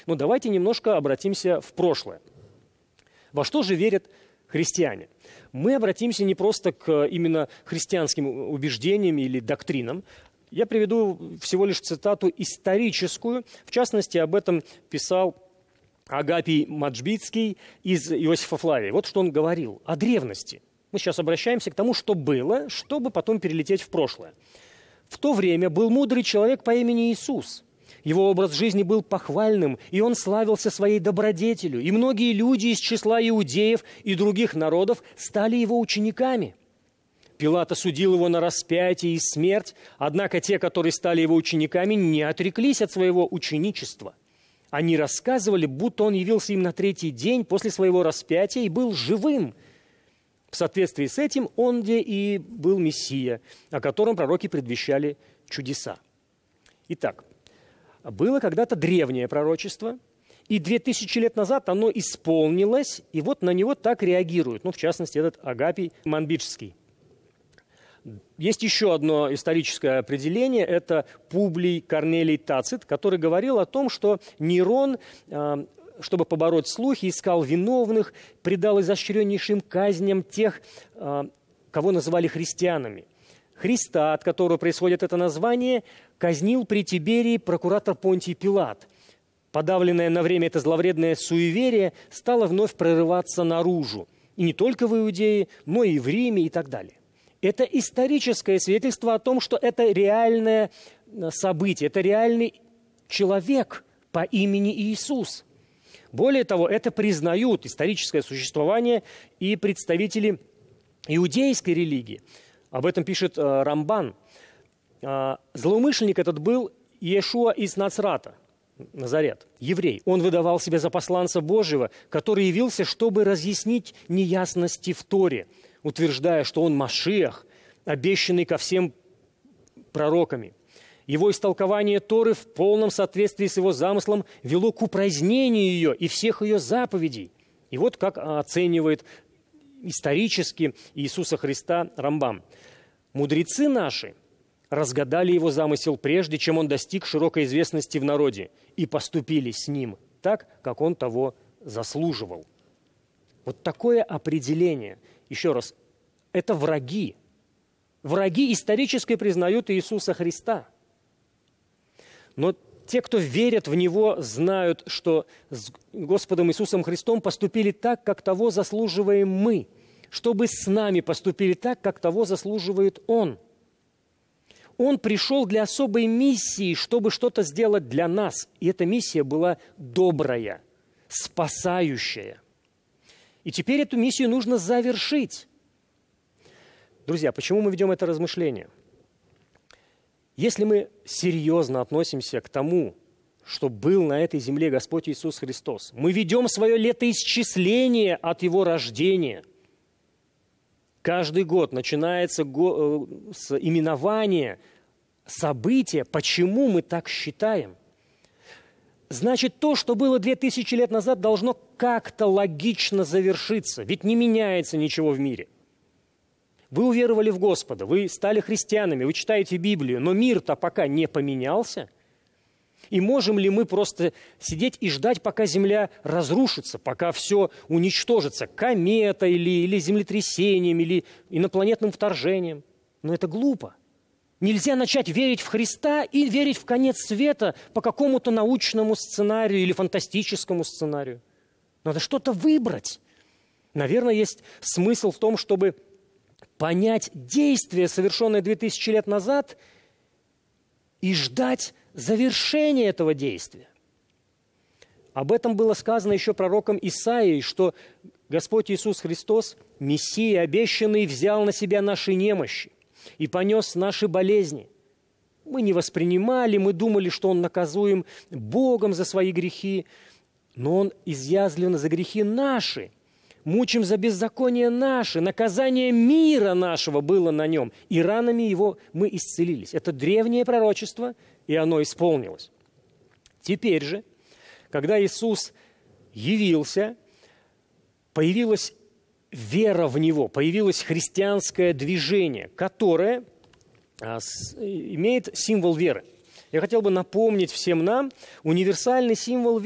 Но давайте немножко обратимся в прошлое. Во что же верят христиане? Мы обратимся не просто к именно христианским убеждениям или доктринам. Я приведу всего лишь цитату историческую. В частности, об этом писал Агапий Маджбицкий из Иосифа Флавия. Вот что он говорил о древности. Мы сейчас обращаемся к тому, что было, чтобы потом перелететь в прошлое. В то время был мудрый человек по имени Иисус. Его образ жизни был похвальным, и он славился своей добродетелью. И многие люди из числа иудеев и других народов стали его учениками. Пилат осудил его на распятие и смерть, однако те, которые стали его учениками, не отреклись от своего ученичества. Они рассказывали, будто он явился им на третий день после своего распятия и был живым. В соответствии с этим он где и был Мессия, о котором пророки предвещали чудеса. Итак, было когда-то древнее пророчество, и 2000 лет назад оно исполнилось, и вот на него так реагирует, в частности, этот Агапий Манбиджский. Есть еще одно историческое определение, это Публий Корнелий Тацит, который говорил о том, что Нерон, чтобы побороть слухи, искал виновных, предал изощреннейшим казням тех, кого называли христианами. Христа, от которого происходит это название, казнил при Тиберии прокуратор Понтий Пилат. Подавленное на время это зловредное суеверие стало вновь прорываться наружу. И не только в Иудее, но и в Риме и так далее. Это историческое свидетельство о том, что это реальное событие, это реальный человек по имени Иисус. Более того, это признают историческое существование и представители иудейской религии. Об этом пишет Рамбан. Злоумышленник этот был Иешуа из Нацрата, Назарет, еврей. Он выдавал себя за посланца Божьего, который явился, чтобы разъяснить неясности в Торе, утверждая, что он Машиах, обещанный ко всем пророками. Его истолкование Торы в полном соответствии с его замыслом вело к упразднению ее и всех ее заповедей. И вот как оценивает исторически Иисуса Христа Рамбам. «Мудрецы наши разгадали его замысел прежде, чем он достиг широкой известности в народе, и поступили с ним так, как он того заслуживал». Вот такое определение. Еще раз, это враги. Враги исторически признают Иисуса Христа. Но те, кто верят в Него, знают, что с Господом Иисусом Христом поступили так, как того заслуживаем мы, чтобы с нами поступили так, как того заслуживает Он. Он пришел для особой миссии, чтобы что-то сделать для нас. И эта миссия была добрая, спасающая. И теперь эту миссию нужно завершить. Друзья, почему мы ведем это размышление? Если мы серьезно относимся к тому, что был на этой земле Господь Иисус Христос, мы ведем свое летоисчисление от Его рождения. Каждый год начинается с именования события, почему мы так считаем. Значит, то, что было 2000 лет назад, должно как-то логично завершиться, ведь не меняется ничего в мире. Вы уверовали в Господа, вы стали христианами, вы читаете Библию, но мир-то пока не поменялся. И можем ли мы просто сидеть и ждать, пока Земля разрушится, пока все уничтожится кометой или землетрясением, или инопланетным вторжением? Но это глупо. Нельзя начать верить в Христа и верить в конец света по какому-то научному сценарию или фантастическому сценарию. Надо что-то выбрать. Наверное, есть смысл в том, чтобы понять действие, совершенное 2000 лет назад, и ждать завершения этого действия. Об этом было сказано еще пророком Исаией, что Господь Иисус Христос, Мессия обещанный, взял на себя наши немощи и понес наши болезни. Мы не воспринимали, мы думали, что Он наказуем Богом за свои грехи, но Он изъязлен за грехи наши, мучим за беззаконие наши, наказание мира нашего было на Нем, и ранами Его мы исцелились. Это древнее пророчество, и оно исполнилось. Теперь же, когда Иисус явился, появилась вера в Него, появилось христианское движение, которое имеет символ веры. Я хотел бы напомнить всем нам универсальный символ веры.